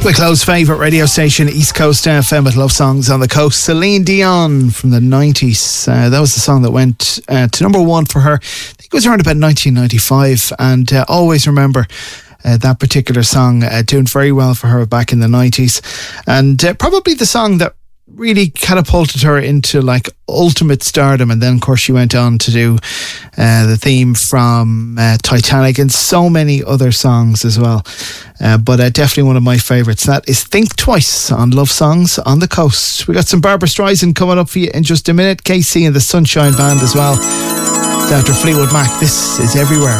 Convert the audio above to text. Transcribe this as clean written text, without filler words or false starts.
Wicklow's favourite radio station, East Coast FM, with love songs on the coast. Celine Dion from the 90s. That was the song that went to number one for her. I think it was around about 1995. And always remember that particular song doing very well for her back in the 90s. And probably the song that really catapulted her into like ultimate stardom. And then of course she went on to do the theme from Titanic and so many other songs as well, but definitely one of my favourites. That is Think Twice on Love Songs on the Coast. We got some Barbra Streisand coming up for you in just a minute. Casey and the Sunshine Band as well. After Fleetwood Mac, this is Everywhere.